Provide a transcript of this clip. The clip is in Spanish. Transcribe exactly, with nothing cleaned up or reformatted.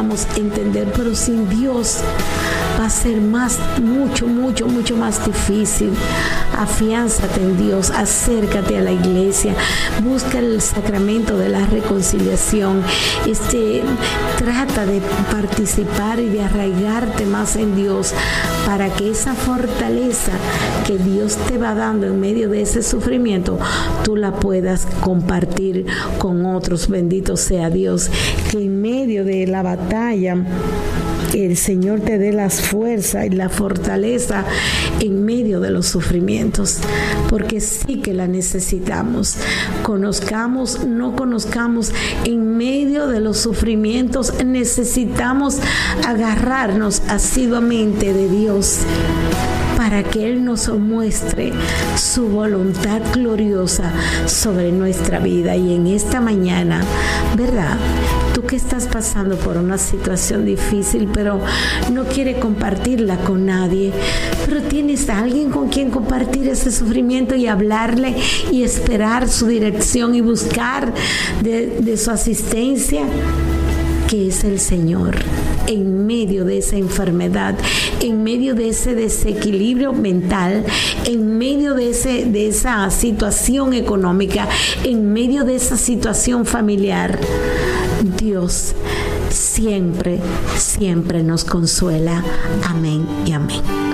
podamos entender, pero sin Dios va a ser más, mucho, mucho, mucho más difícil. Afiánzate en Dios, acércate a la iglesia, busca el sacramento de la reconciliación, este, trata de participar y de arraigarte más en Dios para que esa fortaleza que Dios te va dando en medio de ese sufrimiento, tú la puedas compartir con otros. Bendito sea Dios, que en medio de la batalla el Señor te dé las fuerzas y la fortaleza en medio de los sufrimientos, porque sí que la necesitamos. Conozcamos, no conozcamos, en medio de los sufrimientos necesitamos agarrarnos asiduamente de Dios para que Él nos muestre su voluntad gloriosa sobre nuestra vida. Y en esta mañana, ¿verdad? Tú que estás pasando por una situación difícil, pero no quieres compartirla con nadie, pero tienes a alguien con quien compartir ese sufrimiento y hablarle y esperar su dirección y buscar de, de su asistencia, que es el Señor. En medio de esa enfermedad, en medio de ese desequilibrio mental, en medio de, ese, de esa situación económica, en medio de esa situación familiar, Dios siempre, siempre nos consuela. Amén y amén.